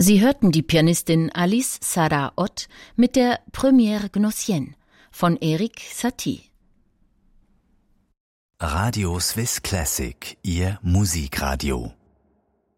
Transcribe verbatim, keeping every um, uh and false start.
Sie hörten die Pianistin Alice Sarah Ott mit der Première Gnossienne von Erik Satie. Radio Swiss Classic, Ihr Musikradio.